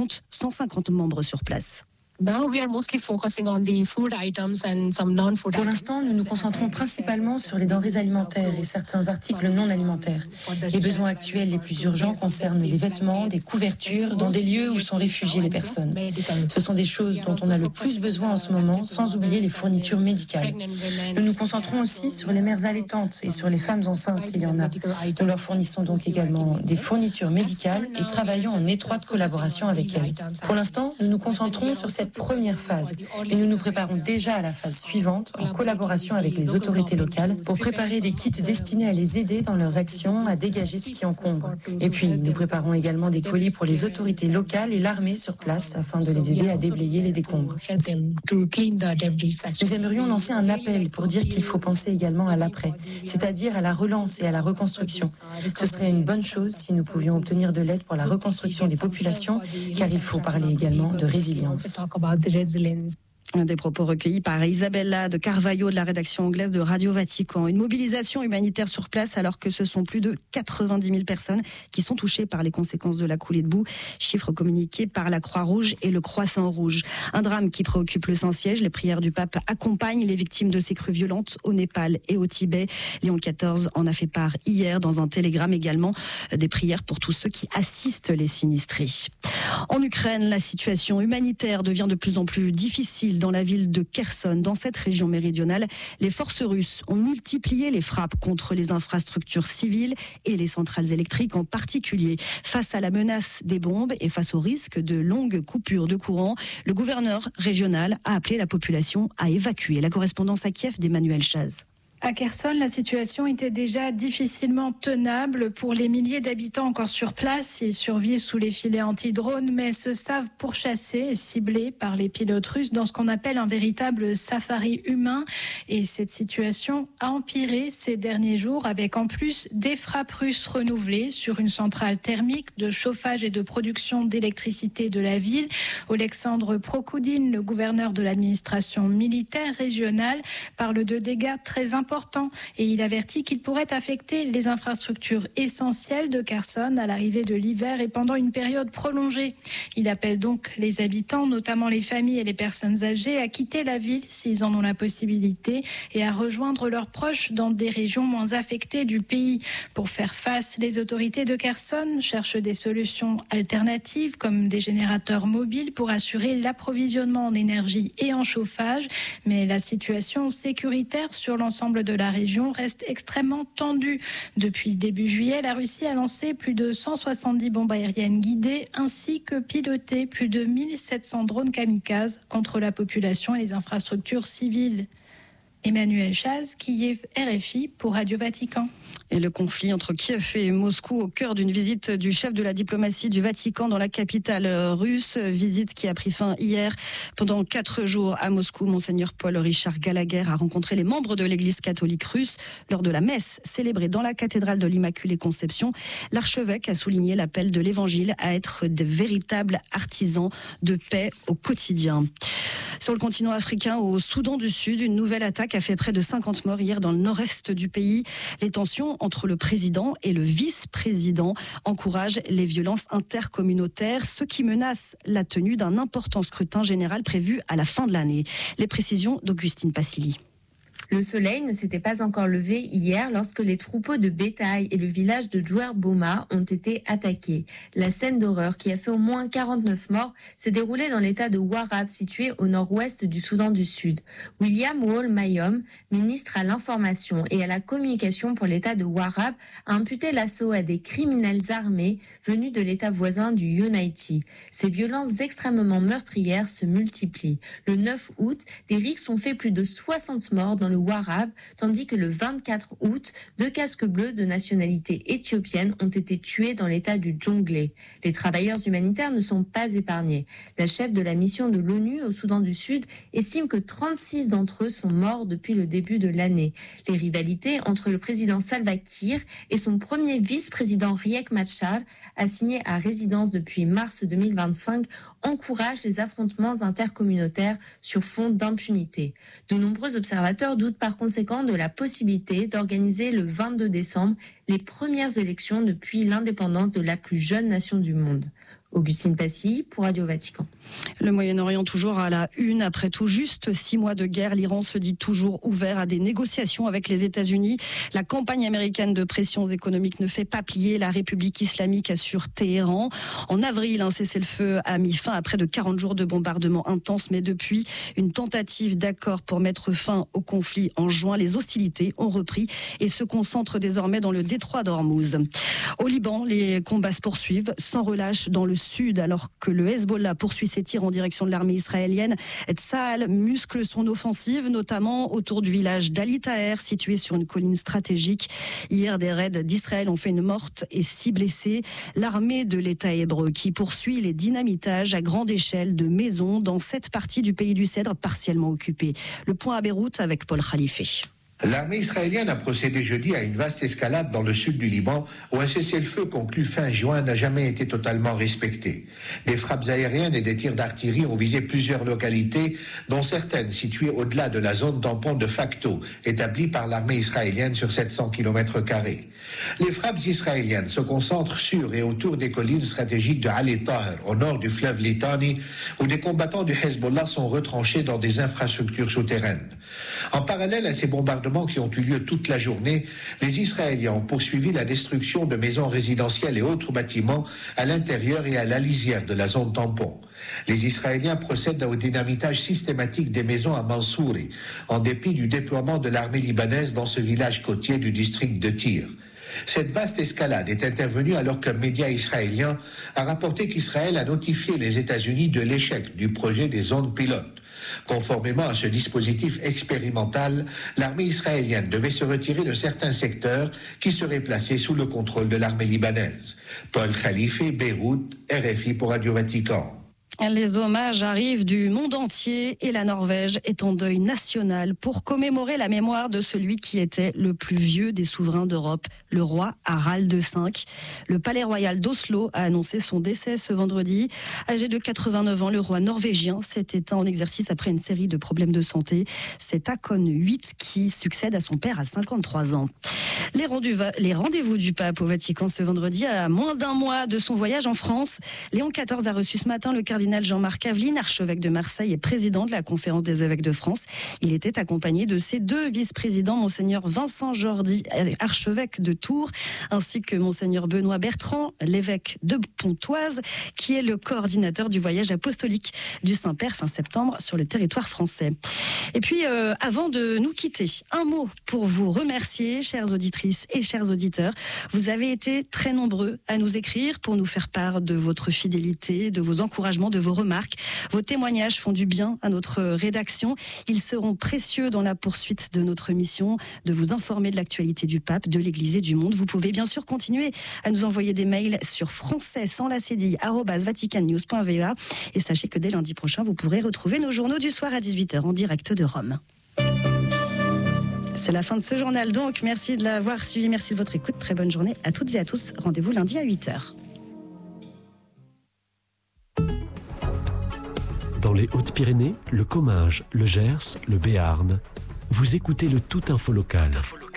compte 150 membres sur place. Pour l'instant, nous nous concentrons principalement sur les denrées alimentaires et certains articles non alimentaires. Les besoins actuels les plus urgents concernent les vêtements, des couvertures, dans des lieux où sont réfugiées les personnes. Ce sont des choses dont on a le plus besoin en ce moment, sans oublier les fournitures médicales. Nous nous concentrons aussi sur les mères allaitantes et sur les femmes enceintes s'il y en a. Nous leur fournissons donc également des fournitures médicales et travaillons en étroite collaboration avec elles. Pour l'instant, nous nous concentrons sur cette première phase et nous nous préparons déjà à la phase suivante en collaboration avec les autorités locales pour préparer des kits destinés à les aider dans leurs actions à dégager ce qui encombre. Et puis nous préparons également des colis pour les autorités locales et l'armée sur place afin de les aider à déblayer les décombres. Nous aimerions lancer un appel pour dire qu'il faut penser également à l'après, c'est-à-dire à la relance et à la reconstruction. Ce serait une bonne chose si nous pouvions obtenir de l'aide pour la reconstruction des populations, car il faut parler également de résilience. Des propos recueillis par Isabella de Carvalho de la rédaction anglaise de Radio Vatican. Une mobilisation humanitaire sur place alors que ce sont plus de 90 000 personnes qui sont touchées par les conséquences de la coulée de boue. Chiffre communiqué par la Croix-Rouge et le Croissant Rouge. Un drame qui préoccupe le Saint-Siège. Les prières du pape accompagnent les victimes de ces crues violentes au Népal et au Tibet. Léon XIV en a fait part hier dans un télégramme également. Des prières pour tous ceux qui assistent les sinistrés. En Ukraine, la situation humanitaire devient de plus en plus difficile dans la ville de Kherson, dans cette région méridionale. Les forces russes ont multiplié les frappes contre les infrastructures civiles et les centrales électriques en particulier. Face à la menace des bombes et face au risque de longues coupures de courant, le gouverneur régional a appelé la population à évacuer. La correspondance à Kiev d'Emmanuel Chaz. À Kherson, la situation était déjà difficilement tenable pour les milliers d'habitants encore sur place. Ils survivent sous les filets anti-drones, mais se savent pourchassés et ciblés par les pilotes russes dans ce qu'on appelle un véritable safari humain. Et cette situation a empiré ces derniers jours avec en plus des frappes russes renouvelées sur une centrale thermique de chauffage et de production d'électricité de la ville. Alexandre Prokoudine, le gouverneur de l'administration militaire régionale, parle de dégâts très importants et il avertit qu'il pourrait affecter les infrastructures essentielles de Kherson à l'arrivée de l'hiver et pendant une période prolongée. Il appelle donc les habitants, notamment les familles et les personnes âgées, à quitter la ville s'ils en ont la possibilité et à rejoindre leurs proches dans des régions moins affectées du pays. Pour faire face, les autorités de Kherson cherchent des solutions alternatives comme des générateurs mobiles pour assurer l'approvisionnement en énergie et en chauffage. Mais la situation sécuritaire sur l'ensemble de la région reste extrêmement tendue. Depuis début juillet, la Russie a lancé plus de 170 bombes aériennes guidées ainsi que piloté plus de 1700 drones kamikazes contre la population et les infrastructures civiles. Emmanuel Chaz, Kiev, RFI pour Radio Vatican. Et le conflit entre Kiev et Moscou au cœur d'une visite du chef de la diplomatie du Vatican dans la capitale russe. Visite qui a pris fin hier. Pendant 4 jours à Moscou, Monseigneur Paul-Richard Gallagher a rencontré les membres de l'Église catholique russe. Lors de la messe célébrée dans la cathédrale de l'Immaculée Conception, l'archevêque a souligné l'appel de l'Évangile à être de véritables artisans de paix au quotidien. Sur le continent africain, au Soudan du Sud, une nouvelle attaque a fait près de 50 morts hier dans le nord-est du pays. Les tensions entre le président et le vice-président encouragent les violences intercommunautaires, ce qui menace la tenue d'un important scrutin général prévu à la fin de l'année. Les précisions d'Augustine Passili. Le soleil ne s'était pas encore levé hier lorsque les troupeaux de bétail et le village de Djouer-Boma ont été attaqués. La scène d'horreur qui a fait au moins 49 morts s'est déroulée dans l'état de Warab, situé au nord-ouest du Soudan du Sud. William Wall Mayom, ministre à l'information et à la communication pour l'état de Warab, a imputé l'assaut à des criminels armés venus de l'état voisin du Unity. Ces violences extrêmement meurtrières se multiplient. Le 9 août, des rixes ont fait plus de 60 morts dans le Warab, tandis que le 24 août, 2 casques bleus de nationalité éthiopienne ont été tués dans l'état du Djonglé. Les travailleurs humanitaires ne sont pas épargnés. La chef de la mission de l'ONU au Soudan du Sud estime que 36 d'entre eux sont morts depuis le début de l'année. Les rivalités entre le président Salva Kiir et son premier vice-président Riek Machar, assigné à résidence depuis mars 2025, encouragent les affrontements intercommunautaires sur fond d'impunité. De nombreux observateurs doutent par conséquent de la possibilité d'organiser le 22 décembre les premières élections depuis l'indépendance de la plus jeune nation du monde. Augustine Passy pour Radio Vatican. Le Moyen-Orient toujours à la une. Après tout juste 6 mois de guerre, l'Iran se dit toujours ouvert à des négociations avec les États-Unis. La campagne américaine de pression économique ne fait pas plier la République islamique, assure Téhéran. En avril, un cessez-le-feu a mis fin à près de 40 jours de bombardements intenses. Mais depuis une tentative d'accord pour mettre fin au conflit en juin, les hostilités ont repris et se concentrent désormais dans le détroit d'Ormuz. Au Liban, les combats se poursuivent sans relâche dans le sud, alors que le Hezbollah poursuit ses tirs en direction de l'armée israélienne. Tsahal muscle son offensive, notamment autour du village d'Ali Taher, situé sur une colline stratégique. Hier, des raids d'Israël ont fait une morte et 6 blessés. L'armée de l'État hébreu qui poursuit les dynamitages à grande échelle de maisons dans cette partie du pays du Cèdre partiellement occupée. Le point à Beyrouth avec Paul Khalife. L'armée israélienne a procédé jeudi à une vaste escalade dans le sud du Liban où un cessez-le-feu conclu fin juin n'a jamais été totalement respecté. Des frappes aériennes et des tirs d'artillerie ont visé plusieurs localités, dont certaines situées au-delà de la zone tampon de facto établie par l'armée israélienne sur 700 km². Les frappes israéliennes se concentrent sur et autour des collines stratégiques de Ali Taher, au nord du fleuve Litani, où des combattants du Hezbollah sont retranchés dans des infrastructures souterraines. En parallèle à ces bombardements qui ont eu lieu toute la journée, les Israéliens ont poursuivi la destruction de maisons résidentielles et autres bâtiments à l'intérieur et à la lisière de la zone tampon. Les Israéliens procèdent au dynamitage systématique des maisons à Mansouri, en dépit du déploiement de l'armée libanaise dans ce village côtier du district de Tyr. Cette vaste escalade est intervenue alors qu'un média israélien a rapporté qu'Israël a notifié les États-Unis de l'échec du projet des zones pilotes. Conformément à ce dispositif expérimental, l'armée israélienne devait se retirer de certains secteurs qui seraient placés sous le contrôle de l'armée libanaise. Paul Khalife, Beyrouth, RFI pour Radio Vatican. Les hommages arrivent du monde entier et la Norvège est en deuil national pour commémorer la mémoire de celui qui était le plus vieux des souverains d'Europe, le roi Harald V. Le palais royal d'Oslo a annoncé son décès ce vendredi. Âgé de 89 ans, le roi norvégien s'est éteint en exercice après une série de problèmes de santé. C'est Haakon VIII qui succède à son père à 53 ans. Les rendez-vous du pape au Vatican ce vendredi, à moins d'un mois de son voyage en France. Léon XIV a reçu ce matin le cardinal Jean-Marc Aveline, archevêque de Marseille et président de la Conférence des évêques de France. Il était accompagné de ses 2 vice-présidents, monseigneur Vincent Jordi, archevêque de Tours, ainsi que monseigneur Benoît Bertrand, l'évêque de Pontoise, qui est le coordinateur du voyage apostolique du Saint-Père fin septembre sur le territoire français. Et puis, avant de nous quitter, un mot pour vous remercier, chères auditrices et chers auditeurs. Vous avez été très nombreux à nous écrire pour nous faire part de votre fidélité, de vos encouragements, de vos remarques. Vos témoignages font du bien à notre rédaction. Ils seront précieux dans la poursuite de notre mission de vous informer de l'actualité du pape, de l'Église et du monde. Vous pouvez bien sûr continuer à nous envoyer des mails sur français@vaticannews.va et sachez que dès lundi prochain, vous pourrez retrouver nos journaux du soir à 18h en direct de Rome. C'est la fin de ce journal donc. Merci de l'avoir suivi, merci de votre écoute. Très bonne journée à toutes et à tous. Rendez-vous lundi à 8h. Dans les Hautes-Pyrénées, le Comminges, le Gers, le Béarn, vous écoutez le Tout Info Local.